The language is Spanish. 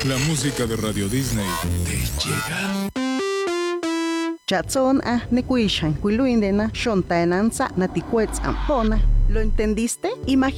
La música de Radio Disney te llega. Chatson nekuishan kuiluindena shontaenanza naticuetz ampona. ¿Lo entendiste? Imagina